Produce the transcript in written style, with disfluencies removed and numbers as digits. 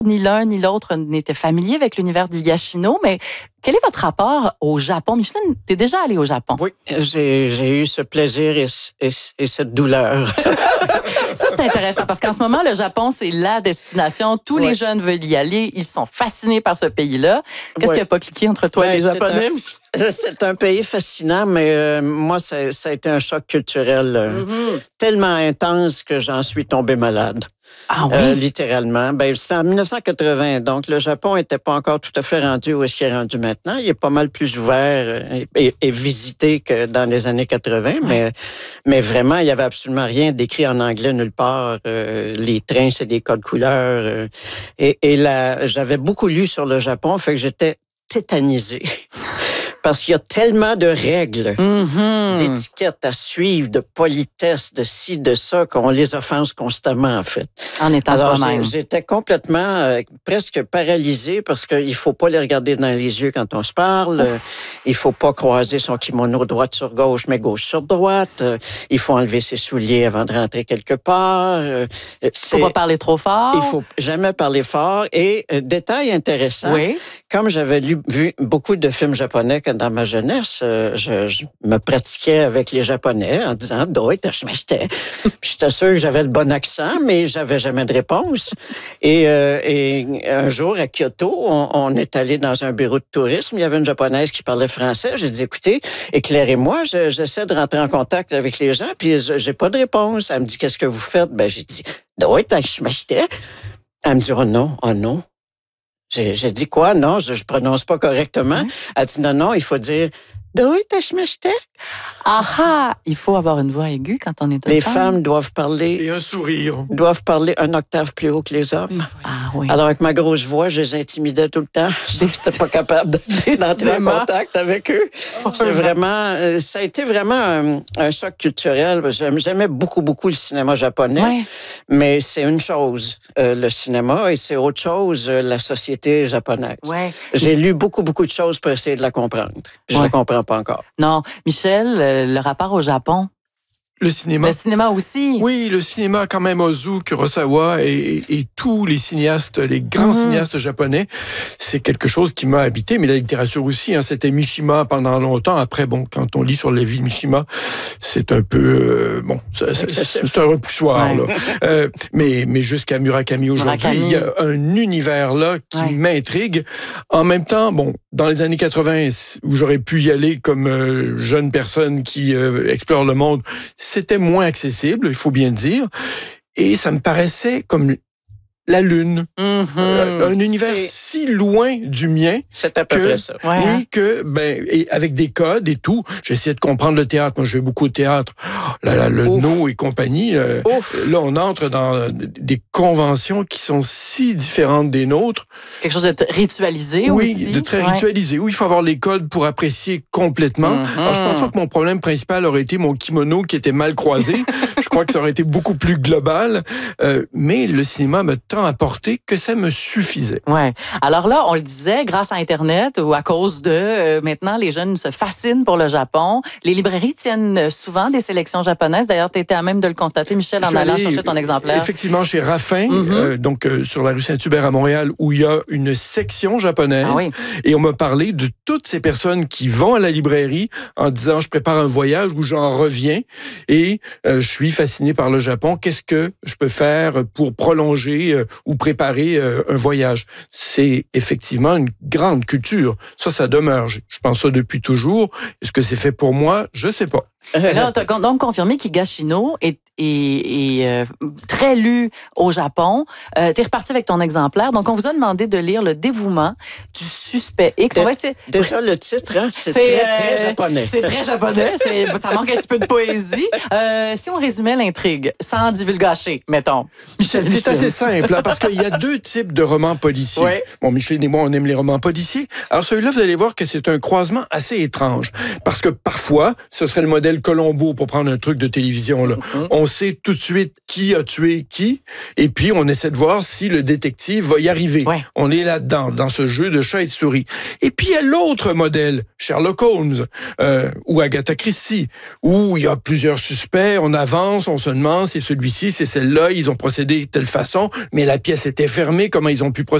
Ni l'un ni l'autre n'étaient familiers avec l'univers d'Higashino, mais quel est votre rapport au Japon? Micheline, t'es déjà allée au Japon? Oui, j'ai eu ce plaisir et cette douleur. Ça, c'est intéressant parce qu'en ce moment, le Japon, c'est la destination. Tous les jeunes veulent y aller. Ils sont fascinés par ce pays-là. Qu'est-ce qui n'a pas cliqué entre toi et les Japonais? C'est un pays fascinant, mais moi, ça a été un choc culturel tellement intense que j'en suis tombé malade. Ah oui? Littéralement. C'était en 1980, donc le Japon n'était pas encore tout à fait rendu où est-ce qu'il est rendu maintenant. Il est pas mal plus ouvert et visité que dans les années 80, mais vraiment, il n'y avait absolument rien d'écrit en anglais nulle part. Les trains, c'est des codes couleurs. Et là, j'avais beaucoup lu sur le Japon, fait que j'étais tétanisé. Parce qu'il y a tellement de règles, d'étiquettes à suivre, de politesse, de ci, de ça, qu'on les offense constamment, en fait. En étant soi-même. J'étais complètement, presque paralysé parce qu'il ne faut pas les regarder dans les yeux quand on se parle. Il ne faut pas croiser son kimono droite sur gauche, mais gauche sur droite. Il faut enlever ses souliers avant de rentrer quelque part. Il ne faut pas parler trop fort. Il ne faut jamais parler fort. Et détail intéressant, comme j'avais vu beaucoup de films japonais dans ma jeunesse, je me pratiquais avec les Japonais en disant « Doi, tashimashite ». J'étais sûr que j'avais le bon accent, mais j'avais jamais de réponse. Et un jour, à Kyoto, on est allé dans un bureau de tourisme. Il y avait une Japonaise qui parlait français. J'ai dit « Écoutez, éclairez-moi, j'essaie de rentrer en contact avec les gens, puis j'ai pas de réponse. » Elle me dit « Qu'est-ce que vous faites? » J'ai dit « Doi, tashimashite ». Elle me dit « Oh non, oh non. » J'ai dit quoi? Non, je prononce pas correctement. Elle dit non, il faut dire Doi tashimashite. Ah! Il faut avoir une voix aiguë quand on est une Les femme. femmes doivent parler... Et un sourire. Doivent parler un octave plus haut que les hommes. Ah oui. Alors, avec ma grosse voix, je les intimidais tout le temps. Je n'étais pas capable d'entrer en contact avec eux. C'est vraiment... Ça a été vraiment un choc culturel. J'aimais beaucoup, beaucoup le cinéma japonais. Mais c'est une chose, le cinéma, et c'est autre chose, la société japonaise. J'ai lu beaucoup, beaucoup de choses pour essayer de la comprendre. Je ne la comprends pas encore. Non. Michel, le rapport au Japon? Le cinéma. Le cinéma aussi. Oui, le cinéma quand même, Ozu, Kurosawa et tous les cinéastes, les grands cinéastes japonais, c'est quelque chose qui m'a habité, mais la littérature aussi, c'était Mishima pendant longtemps. Après, quand on lit sur la vie de Mishima, c'est un peu, c'est un repoussoir, là. Mais jusqu'à Murakami aujourd'hui, il y a un univers là qui m'intrigue. En même temps, dans les années 80, où j'aurais pu y aller comme jeune personne qui explore le monde, c'était moins accessible, il faut bien le dire, et ça me paraissait comme la Lune, un univers si loin du mien. C'est à peu près ça. Oui, et avec des codes et tout. J'essayais de comprendre le théâtre. Moi, je vais beaucoup au théâtre. Le No et compagnie. Là, on entre dans des conventions qui sont si différentes des nôtres. Quelque chose de ritualisé aussi. Oui, de très ritualisé. Oui, il faut avoir les codes pour apprécier complètement. Alors, je pense pas que mon problème principal aurait été mon kimono qui était mal croisé. Je crois que ça aurait été beaucoup plus global. Mais le cinéma m'a tant apporté que ça me suffisait. Ouais. Alors là, on le disait, grâce à Internet ou à cause de, maintenant, les jeunes se fascinent pour le Japon. Les librairies tiennent souvent des sélections japonaises. D'ailleurs, tu étais à même de le constater, Michel, en allant chercher ton exemplaire. Effectivement, chez Raffin, sur la rue Saint-Hubert à Montréal, où il y a une section japonaise. Et on m'a parlé de toutes ces personnes qui vont à la librairie en disant, je prépare un voyage ou j'en reviens et je suis fasciné par le Japon. Qu'est-ce que je peux faire pour prolonger ou préparer un voyage? C'est effectivement une grande culture. Ça demeure. Je pense ça depuis toujours. Est-ce que c'est fait pour moi? Je sais pas. Là, tu as donc confirmé qu'Higashino est très lu au Japon. Tu es reparti avec ton exemplaire. Donc, on vous a demandé de lire Le dévouement du suspect X. Déjà, le titre, c'est très japonais. C'est très japonais. Ça manque un petit peu de poésie. Si on résumait l'intrigue, sans divulgacher, mettons. C'est assez simple, parce qu'il y a deux types de romans policiers. Bon, Micheline et moi, on aime les romans policiers. Alors, celui-là, vous allez voir que c'est un croisement assez étrange. Parce que parfois, ce serait le modèle Colombo, pour prendre un truc de télévision, là. On sait tout de suite qui a tué qui, et puis on essaie de voir si le détective va y arriver. Ouais. On est là-dedans, dans ce jeu de chat et de souris. Et puis il y a l'autre modèle, Sherlock Holmes, ou Agatha Christie, où il y a plusieurs suspects, on avance, on se demande, c'est celui-ci, c'est celle-là, ils ont procédé de telle façon, mais la pièce était fermée, comment ils ont pu procéder?